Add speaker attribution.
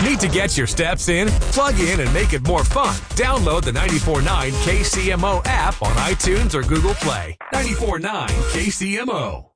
Speaker 1: Need to get your steps in? Plug in and make it more fun. Download the 94.9 KCMO app on iTunes or Google Play. 94.9 KCMO.